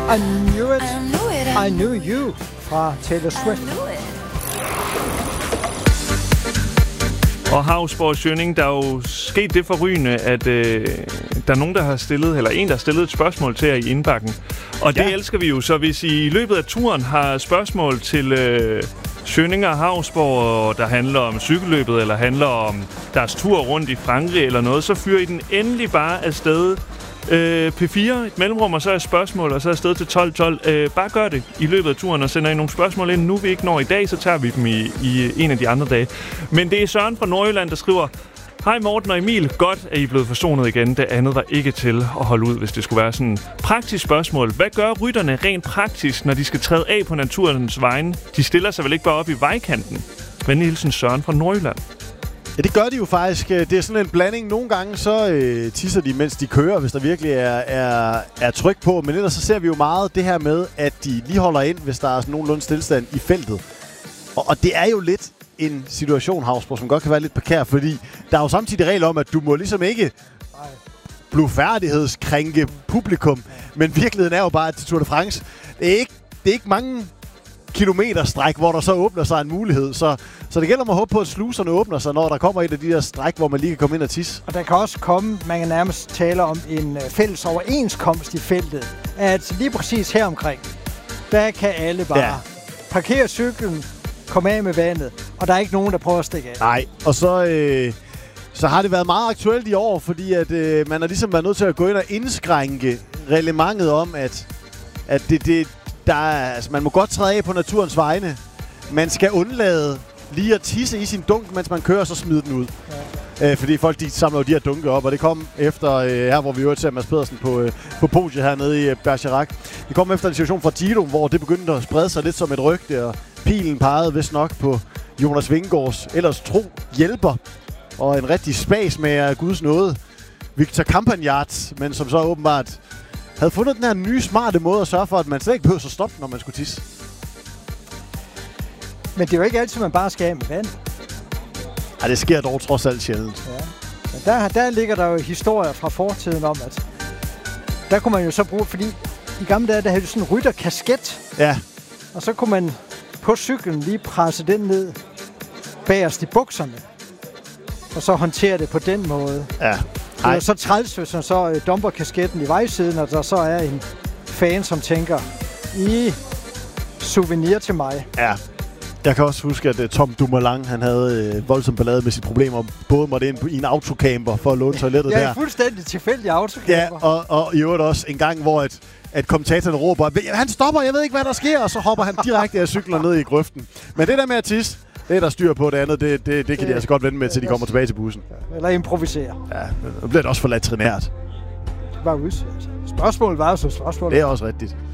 I knew it. I knew you fra Taylor Swift. Og Hausborg Schønning, der er jo sket det forrygende, at der er nogen, der har stillet, eller en, der har stillet et spørgsmål til jer i indbakken. Og det elsker vi jo, så hvis I i løbet af turen har spørgsmål til Schønning og Hausborg, der handler om cykelløbet, eller handler om deres tur rundt i Frankrig eller noget, så fyrer I den endelig bare afsted. P4, et mellemrum, og så er spørgsmål, og så er afsted til 12.12. Bare gør det i løbet af turen, og sender I nogle spørgsmål ind. Nu vi ikke når i dag, så tager vi dem i en af de andre dage. Men det er Søren fra Nordjylland, der skriver: Hej Morten og Emil, godt at I er blevet forsonet igen. Det andet var ikke til at holde ud, hvis det skulle være sådan. Praktisk spørgsmål. Hvad gør rytterne rent praktisk, når de skal træde af på naturens vegne? De stiller sig vel ikke bare op i vejkanten? Venlig hilsen Søren fra Nordjylland. Ja, det gør de jo faktisk. Det er sådan en blanding. Nogle gange så tisser de, mens de kører, hvis der virkelig er tryk på. Men ellers så ser vi jo meget det her med, at de lige holder ind, hvis der er sådan nogenlunde stillstand i feltet. Og det er jo lidt en situation, Hausborg, som godt kan være lidt prekær, fordi der er jo samtidig regler om, at du må ligesom ikke blufærdighedskrænke publikum. Men virkeligheden er jo bare, at til Tour de France, det er ikke mange kilometerstræk, hvor der så åbner sig en mulighed. Så det gælder om at håbe på, at sluserne åbner sig, når der kommer et af de der stræk, hvor man lige kan komme ind og tisse. Og der kan også komme, man kan nærmest tale om en fælles overenskomst i feltet, at lige præcis her omkring, der kan alle bare parkere cyklen, komme af med vandet, og der er ikke nogen, der prøver at stikke af. Nej, og så har det været meget aktuelt i år, fordi at man har ligesom været nødt til at gå ind og indskrænke reglementet om, at man må godt træde af på naturens vegne. Man skal undlade lige at tisse i sin dunk, mens man kører, så smide den ud. Ja. Fordi folk de samler jo de her dunke op, og det kom efter, her hvor vi jo ser Mads Pedersen på podiet hernede i Bergerac. Det kom efter en situation fra Tito, hvor det begyndte at sprede sig lidt som et rygte, og pilen pegede vist nok på Jonas Vingegaards ellers tro hjælper, og en rigtig spas med Guds nåde, Victor Campagnard, men som så åbenbart havde fundet den her nye, smarte måde at sørge for, at man slet ikke behøver at stoppe, når man skulle tisse. Men det er jo ikke altid, man bare skal af med vand. Ej, det sker dog trods alt sjældent. Ja. Men der ligger der jo historier fra fortiden om, at der kunne man jo så bruge, fordi i gamle dage, der havde du sådan en rytterkasket. Ja. Og så kunne man på cyklen lige presse den ned bagerst i bukserne. Og så håndtere det på den måde. Ja. Det er så træls, hvis man så dumper kasketten i vejsiden, og der så er en fan, som tænker, souvenir til mig. Ja. Jeg kan også huske, at Tom Dumoulin, han havde voldsomt ballade med sit problem, og både måtte ind i en autocamper for at låne toilettet der. Ja, fuldstændig tilfældig autocamper. Ja, og i øvrigt også en gang, hvor at kommentatorerne råber, han stopper, jeg ved ikke, hvad der sker, og så hopper han direkte af cyklen ned i grøften. Men det der med at tisse, det er der styr på. Det andet, det kan de altså godt vente med, til de kommer tilbage til bussen. Eller improvisere. Ja, nu bliver det også for latrinært. Det var udsat. Spørgsmålet var jo så spørgsmålet. Det er også rigtigt.